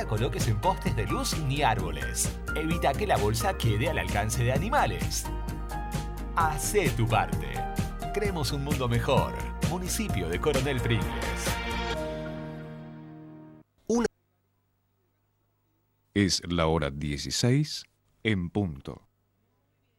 coloques en postes de luz ni árboles. Evita que la bolsa quede al alcance de animales. Hacé tu parte. Creemos un mundo mejor. Municipio de Coronel Pringles. Es la hora 16 en punto.